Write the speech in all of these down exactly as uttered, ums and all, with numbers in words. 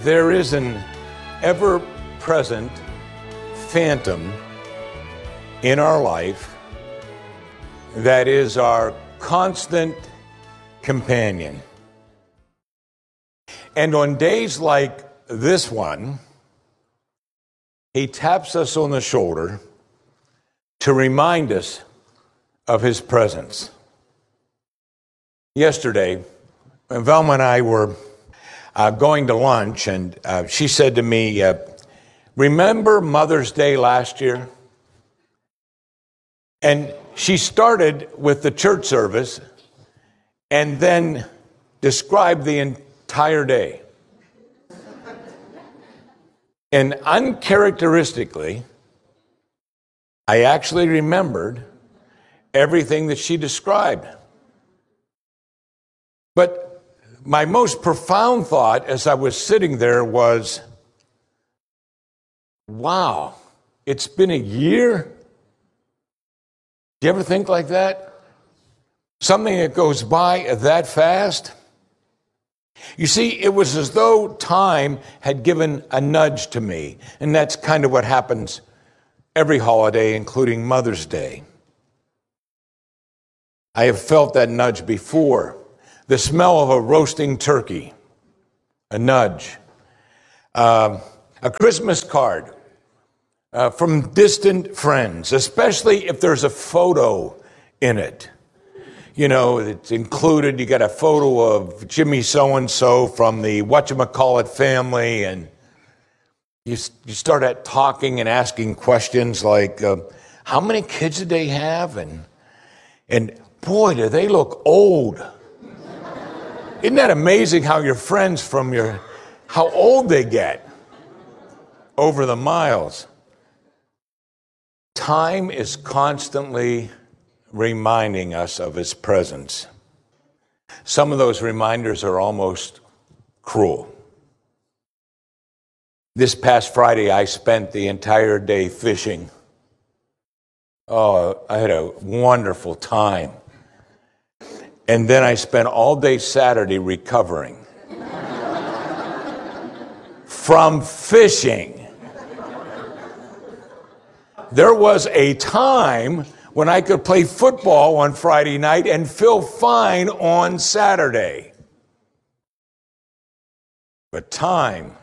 There is an ever-present phantom in our life that is our constant companion. And on days like this one, he taps us on the shoulder to remind us of his presence. Yesterday, Velma and I were uh, going to lunch, and uh, she said to me, uh, remember Mother's Day last year? And she started with the church service and then described the entire day. And uncharacteristically, I actually remembered everything that she described. But my most profound thought as I was sitting there was, wow, it's been a year? Do you ever think like that? Something that goes by that fast? You see, it was as though time had given a nudge to me, and that's kind of what happens every holiday, including Mother's Day. I have felt that nudge before. The smell of a roasting turkey, a nudge. Uh, a Christmas card uh, from distant friends, especially if there's a photo in it. You know, it's included, you got a photo of Jimmy so-and-so from the whatchamacallit family, and you, you start at talking and asking questions like, uh, how many kids did they have? And, and boy, do they look old. Isn't that amazing how your friends from your, how old they get over the miles? Time is constantly reminding us of his presence. Some of those reminders are almost cruel. This past Friday, I spent the entire day fishing. Oh, I had a wonderful time. And then I spent all day Saturday recovering from fishing. There was a time when I could play football on Friday night and feel fine on Saturday. But time,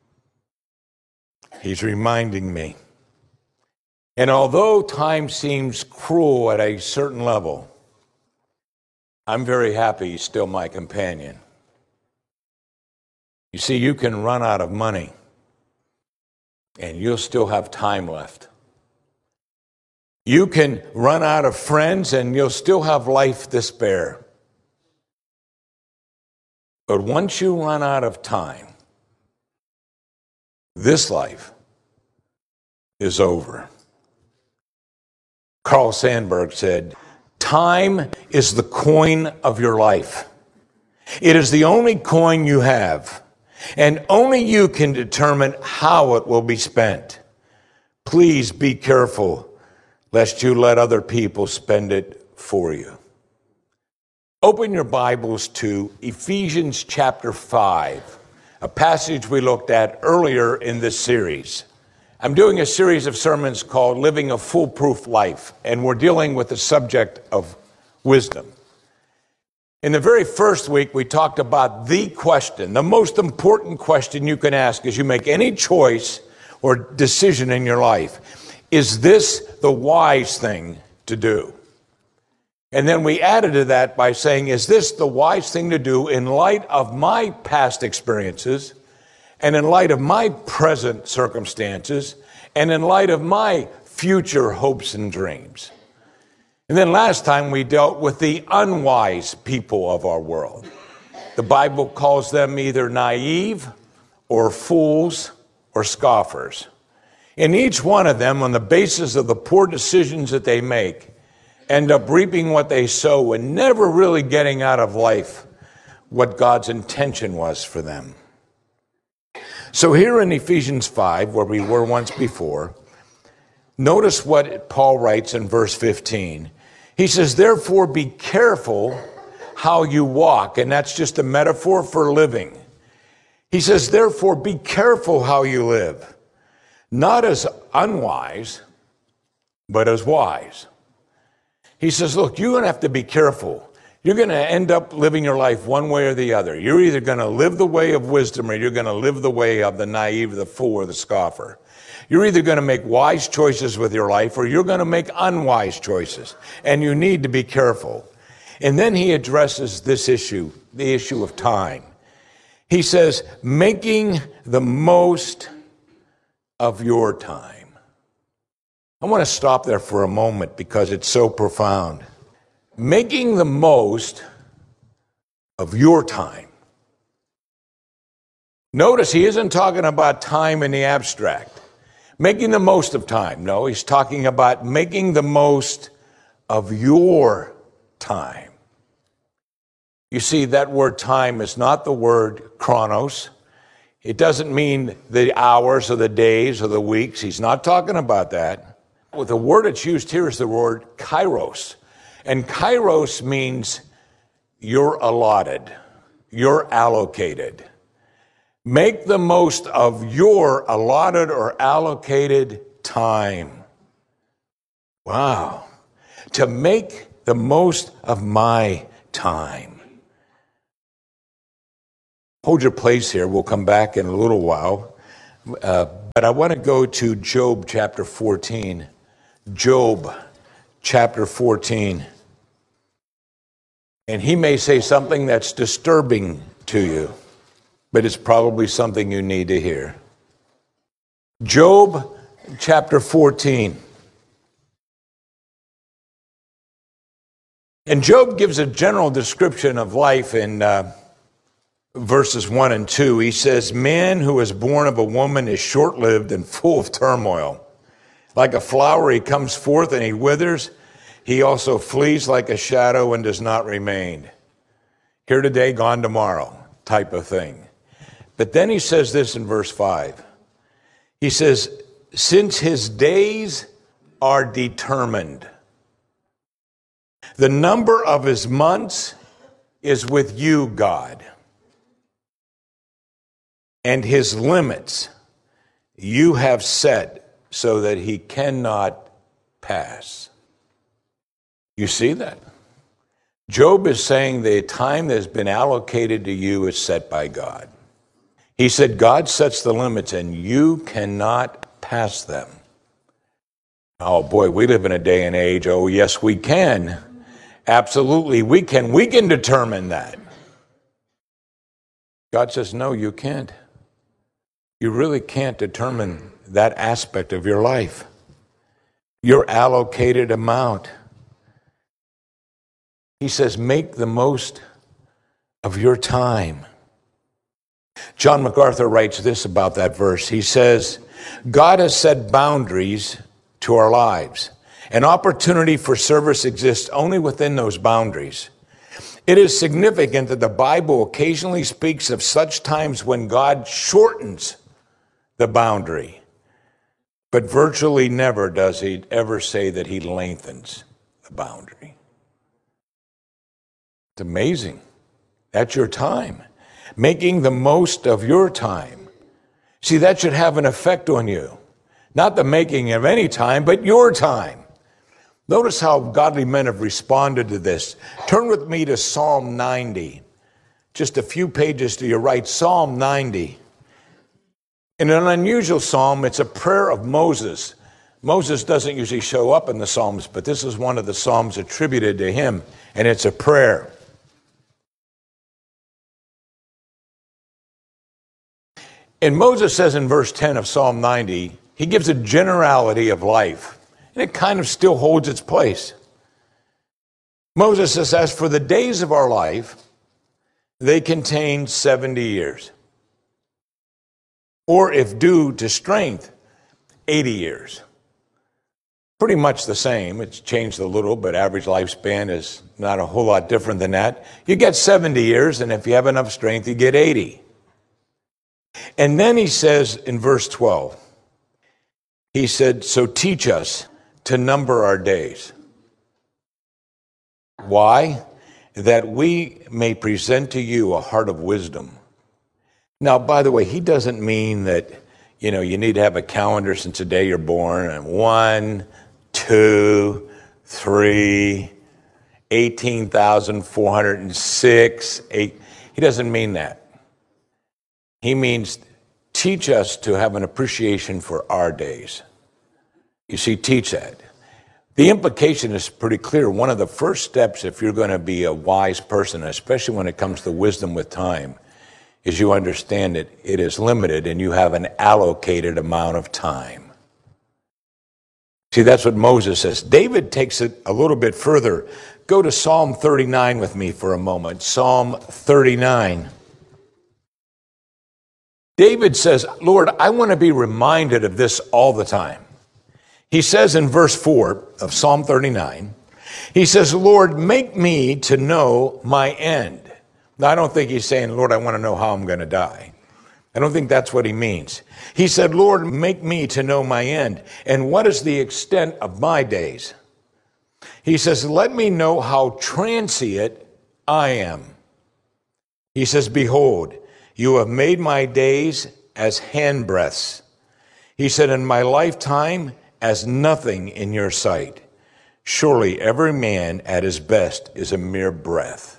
he's reminding me. And although time seems cruel at a certain level, I'm very happy he's still my companion. You see, you can run out of money, and you'll still have time left. You can run out of friends, and you'll still have life to spare. But once you run out of time, this life is over. Carl Sandburg said, time is the coin of your life. It is the only coin you have, and only you can determine how it will be spent. Please be careful lest you let other people spend it for you. Open your Bibles to Ephesians chapter five, a passage we looked at earlier in this series. I'm doing a series of sermons called Living a Foolproof Life, and we're dealing with the subject of wisdom. In the very first week, we talked about the question, the most important question you can ask as you make any choice or decision in your life. Is this the wise thing to do? And then we added to that by saying, is this the wise thing to do in light of my past experiences, and in light of my present circumstances, and in light of my future hopes and dreams? And then last time we dealt with the unwise people of our world. The Bible calls them either naive or fools or scoffers. And each one of them, on the basis of the poor decisions that they make, end up reaping what they sow and never really getting out of life what God's intention was for them. So here in Ephesians five, where we were once before, notice what Paul writes in verse fifteen. He says, therefore be careful how you walk. And that's just a metaphor for living. He says, therefore, be careful how you live, not as unwise, but as wise. He says, look, you're going to have to be careful. You're going to end up living your life one way or the other. You're either going to live the way of wisdom or you're going to live the way of the naive, the fool, or the scoffer. You're either going to make wise choices with your life or you're going to make unwise choices. And you need to be careful. And then he addresses this issue, the issue of time. He says, making the most of your time. I want to stop there for a moment because it's so profound. Making the most of your time. Notice he isn't talking about time in the abstract. Making the most of time. No, he's talking about making the most of your time. You see, that word time is not the word chronos. It doesn't mean the hours or the days or the weeks. He's not talking about that. Well, the word that's used here is the word kairos. And kairos means you're allotted, you're allocated. Make the most of your allotted or allocated time. Wow. To make the most of my time. Hold your place here. We'll come back in a little while. Uh, but I want to go to Job chapter fourteen. Job chapter fourteen. And he may say something that's disturbing to you, but it's probably something you need to hear. Job chapter fourteen. And Job gives a general description of life in uh, verses one and two. He says, man who is born of a woman is short-lived and full of turmoil. Like a flower he comes forth and he withers. He also flees like a shadow and does not remain. Here today, gone tomorrow, type of thing. But then he says this in verse five. He says, since his days are determined, the number of his months is with you, God. And his limits you have set so that he cannot pass. You see that? Job is saying the time that has been allocated to you is set by God. He said God sets the limits and you cannot pass them. Oh boy, we live in a day and age, oh yes we can. Absolutely we can. We can determine that. God says no, you can't. You really can't determine that aspect of your life. Your allocated amount. He says, make the most of your time. John MacArthur writes this about that verse. He says, God has set boundaries to our lives. An opportunity for service exists only within those boundaries. It is significant that the Bible occasionally speaks of such times when God shortens the boundary, but virtually never does he ever say that he lengthens the boundary. It's amazing. That's your time. Making the most of your time. See, that should have an effect on you. Not the making of any time, but your time. Notice how godly men have responded to this. Turn with me to Psalm ninety. Just a few pages to your right, Psalm ninety. In an unusual psalm, it's a prayer of Moses. Moses doesn't usually show up in the Psalms, but this is one of the Psalms attributed to him, and it's a prayer. And Moses says in verse ten of Psalm ninety, he gives a generality of life, and it kind of still holds its place. Moses says, as for the days of our life, they contain seventy years. Or if due to strength, eighty years. Pretty much the same. It's changed a little, but average lifespan is not a whole lot different than that. You get seventy years, and if you have enough strength, you get eighty. And then he says in verse twelve, he said, so teach us to number our days. Why? That we may present to you a heart of wisdom, Now, by the way, he doesn't mean that, you know, you need to have a calendar since the day you're born, and one, two, three, eighteen thousand four hundred six, eight. He doesn't mean that. He means teach us to have an appreciation for our days. You see, teach that. The implication is pretty clear. One of the first steps, if you're going to be a wise person, especially when it comes to wisdom with time, is you understand that it is limited and you have an allocated amount of time. See, that's what Moses says. David takes it a little bit further. Go to Psalm thirty-nine with me for a moment. Psalm thirty-nine. David says, Lord, I want to be reminded of this all the time. He says in verse four of Psalm thirty-nine, he says, Lord, make me to know my end. Now, I don't think he's saying, Lord, I want to know how I'm going to die. I don't think that's what he means. He said, Lord, make me to know my end. And what is the extent of my days? He says, let me know how transient I am. He says, behold, you have made my days as handbreadths. He said, in my lifetime as nothing in your sight. Surely every man at his best is a mere breath.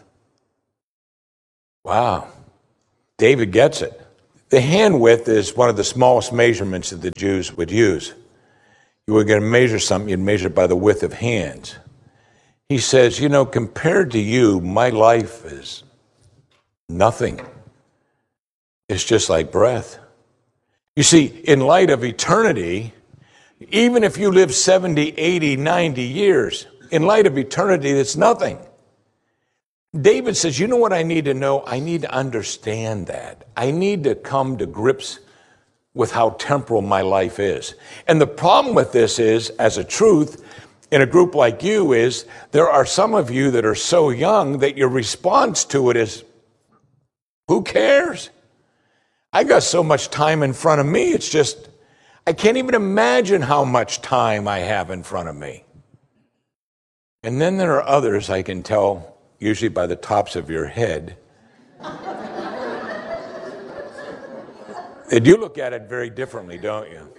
Wow. David gets it. The hand width is one of the smallest measurements that the Jews would use. You were going to measure something, you'd measure it by the width of hands. He says, you know, compared to you, my life is nothing. It's just like breath. You see, in light of eternity, even if you live seventy, eighty, ninety years, in light of eternity, it's nothing. David says, you know what I need to know? I need to understand that. I need to come to grips with how temporal my life is. And the problem with this is, as a truth, in a group like you, is there are some of you that are so young that your response to it is, who cares? I got so much time in front of me, it's just, I can't even imagine how much time I have in front of me. And then there are others, I can tell, usually by the tops of your head, and you look at it very differently, don't you?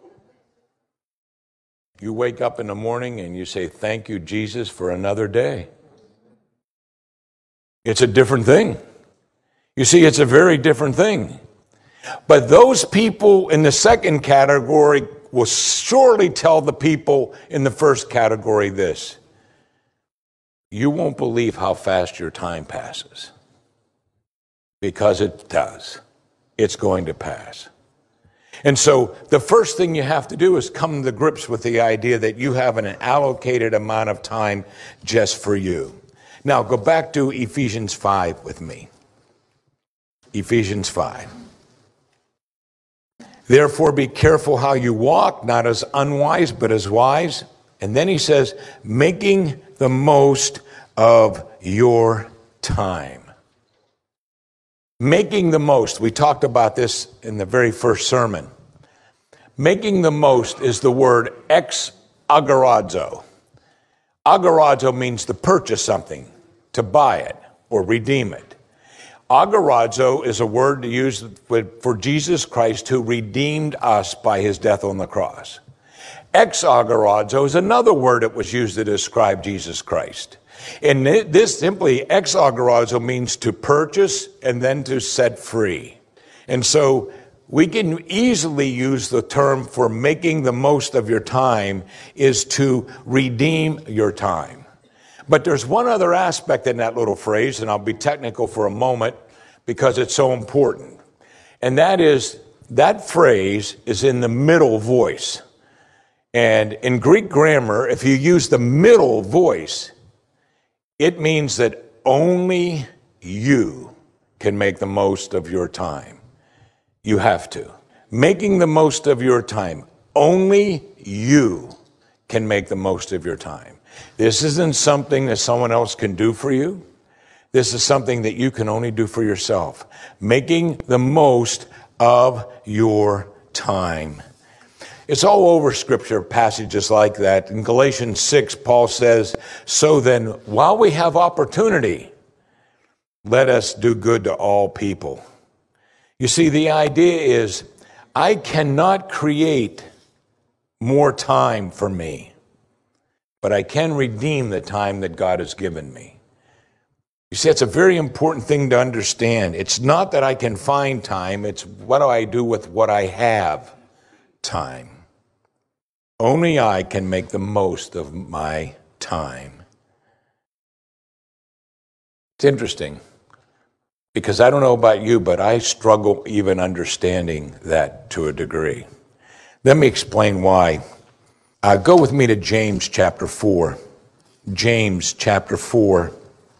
You wake up in the morning and you say, thank you, Jesus, for another day. It's a different thing. You see, it's a very different thing. But those people in the second category will surely tell the people in the first category this: you won't believe how fast your time passes. Because it does. It's going to pass. And so the first thing you have to do is come to grips with the idea that you have an allocated amount of time just for you. Now go back to Ephesians five with me. Ephesians five. Therefore be careful how you walk, not as unwise, but as wise. And then he says, making the most of your time. Making the most. We talked about this in the very first sermon. Making the most is the word ex agorazo. Agorazo means to purchase something, to buy it, or redeem it. Agorazo is a word used for Jesus Christ, who redeemed us by his death on the cross. Exagorazo is another word that was used to describe Jesus Christ. And this simply, exagorazo means to purchase and then to set free. And so we can easily use the term for making the most of your time is to redeem your time. But there's one other aspect in that little phrase, and I'll be technical for a moment because it's so important. And that is, that phrase is in the middle voice. And in Greek grammar, if you use the middle voice, it means that only you can make the most of your time. You have to. Making the most of your time. Only you can make the most of your time. This isn't something that someone else can do for you. This is something that you can only do for yourself. Making the most of your time. It's all over Scripture, passages like that. In Galatians six, Paul says, so then, while we have opportunity, let us do good to all people. You see, the idea is I cannot create more time for me, but I can redeem the time that God has given me. You see, it's a very important thing to understand. It's not that I can find time, it's what do I do with what I have time. Only I can make the most of my time. It's interesting, because I don't know about you, but I struggle even understanding that to a degree. Let me explain why. Uh, go with me to James chapter four. James chapter four.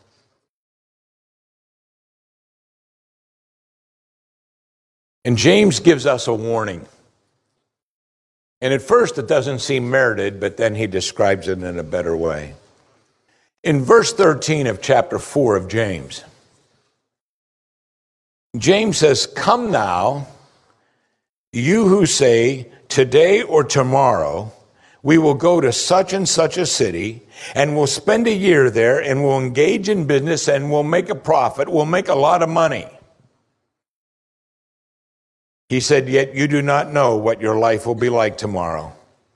And James gives us a warning. And at first it doesn't seem merited, but then he describes it in a better way. In verse thirteen of chapter four of James, James says, "Come now, you who say, today or tomorrow, we will go to such and such a city, and we'll spend a year there, and we'll engage in business, and we'll make a profit, we'll make a lot of money." He said, "Yet you do not know what your life will be like tomorrow."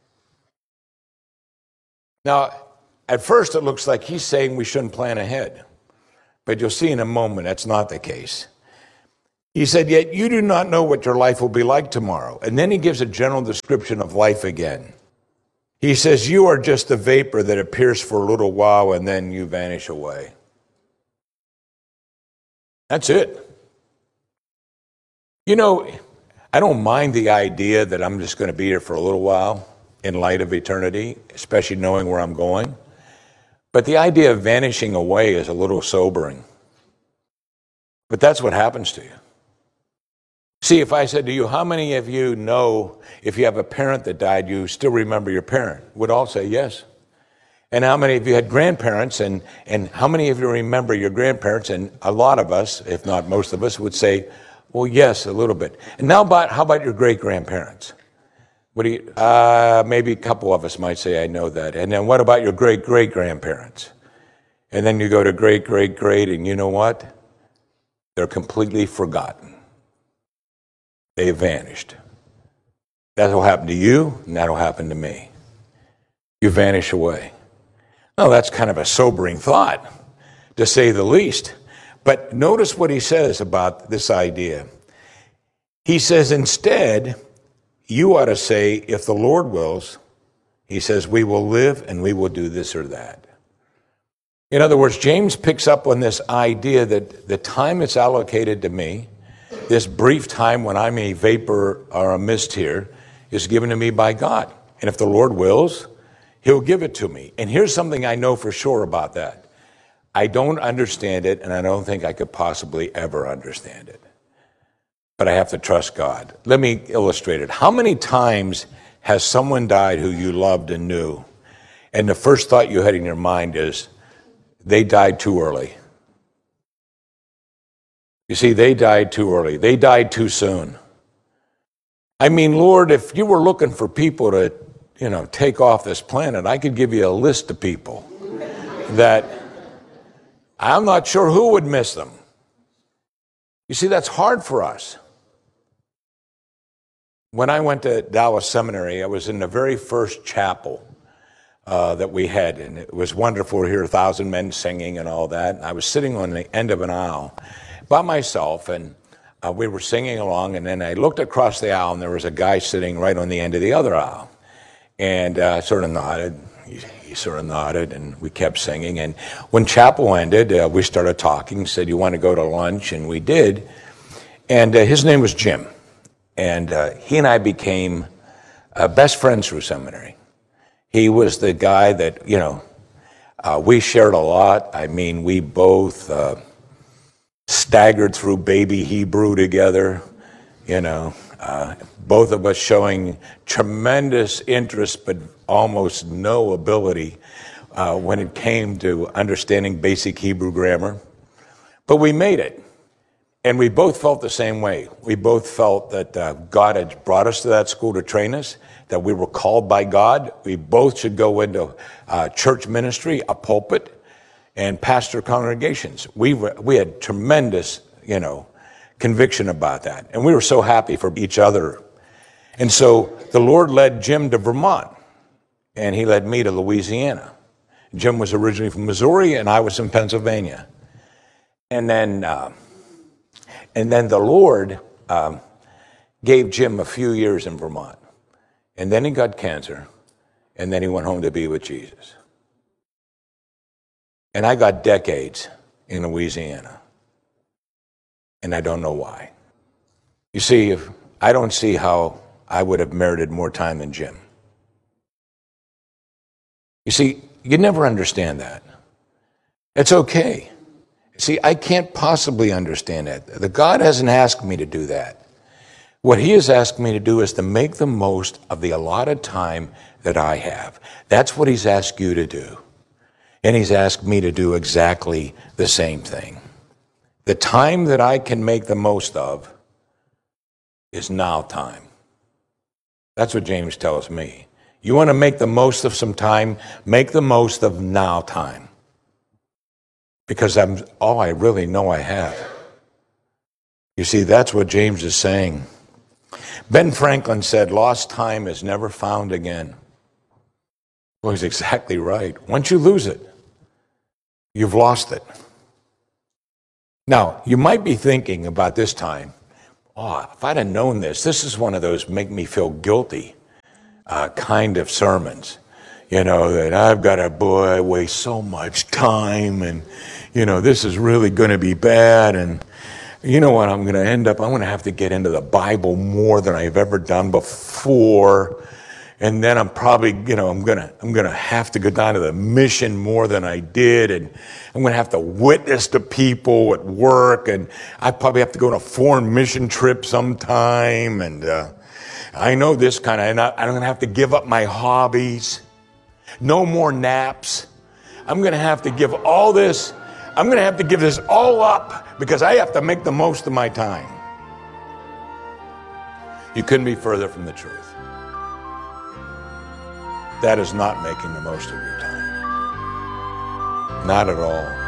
Now, at first it looks like he's saying we shouldn't plan ahead. But you'll see in a moment that's not the case. He said, "Yet you do not know what your life will be like tomorrow." And then he gives a general description of life again. He says, "You are just a vapor that appears for a little while and then you vanish away." That's it. You know, I don't mind the idea that I'm just going to be here for a little while in light of eternity, especially knowing where I'm going. But the idea of vanishing away is a little sobering. But that's what happens to you. See, if I said to you, how many of you know if you have a parent that died, you still remember your parent? Would all say yes. And how many of you had grandparents, and, and how many of you remember your grandparents? And a lot of us, if not most of us, would say, well, yes, a little bit. And now about, how about your great-grandparents? What do you, uh, maybe a couple of us might say, I know that. And then what about your great-great-grandparents? And then you go to great-great-great, and you know what? They're completely forgotten. They have vanished. That'll happen to you, and that'll happen to me. You vanish away. Well, that's kind of a sobering thought, to say the least. But notice what he says about this idea. He says, instead, you ought to say, if the Lord wills, he says, we will live and we will do this or that. In other words, James picks up on this idea that the time that's allocated to me, this brief time when I'm a vapor or a mist here, is given to me by God. And if the Lord wills, he'll give it to me. And here's something I know for sure about that. I don't understand it, and I don't think I could possibly ever understand it. But I have to trust God. Let me illustrate it. How many times has someone died who you loved and knew, and the first thought you had in your mind is, they died too early? You see, they died too early. They died too soon. I mean, Lord, if you were looking for people to, you know, take off this planet, I could give you a list of people that I'm not sure who would miss them. You see, that's hard for us. When I went to Dallas Seminary, I was in the very first chapel uh, that we had, and it was wonderful to hear a thousand men singing and all that. And I was sitting on the end of an aisle by myself, and uh, we were singing along, and then I looked across the aisle, and there was a guy sitting right on the end of the other aisle. And I uh, sort of nodded. He, he sort of nodded, and we kept singing. And when chapel ended, uh, we started talking, said, you want to go to lunch? And we did. And uh, his name was Jim. And uh, he and I became uh, best friends through seminary. He was the guy that, you know, uh, we shared a lot. I mean, we both uh, staggered through baby Hebrew together, you know, uh, both of us showing tremendous interest, but almost no ability uh, when it came to understanding basic Hebrew grammar. But we made it. And we both felt the same way. We both felt that uh, God had brought us to that school to train us, that we were called by God. We both should go into uh, church ministry, a pulpit, and pastor congregations. We were, we had tremendous, you know, conviction about that. And we were so happy for each other. And so the Lord led Jim to Vermont, and he led me to Louisiana. Jim was originally from Missouri, and I was from Pennsylvania. And then, uh, and then the Lord um, gave Jim a few years in Vermont. And then he got cancer, and then he went home to be with Jesus. And I got decades in Louisiana, and I don't know why. You see, if I don't see how I would have merited more time than Jim. You see, you never understand that. It's okay. See, I can't possibly understand that. The God hasn't asked me to do that. What he has asked me to do is to make the most of the allotted time that I have. That's what he's asked you to do. And he's asked me to do exactly the same thing. The time that I can make the most of is now time. That's what James tells me. You want to make the most of some time, make the most of now time. Because I'm all I really know I have. You see, that's what James is saying. Ben Franklin said, lost time is never found again. Well, he's exactly right. Once you lose it, you've lost it. Now, you might be thinking about this time, oh, if I'd have known this, this is one of those make me feel guilty uh, kind of sermons. You know, that I've got to, boy, waste so much time, and, you know, this is really going to be bad, and you know what I'm going to end up, I'm going to have to get into the Bible more than I've ever done before, and then I'm probably, you know, I'm going to I'm going to have to go down to the mission more than I did, and I'm going to have to witness to people at work, and I probably have to go on a foreign mission trip sometime, and uh, I know this kind of, and I, I'm going to have to give up my hobbies. No more naps. I'm going to have to give all this, I'm going to have to give this all up because I have to make the most of my time. You couldn't be further from the truth. That is not making the most of your time. Not at all.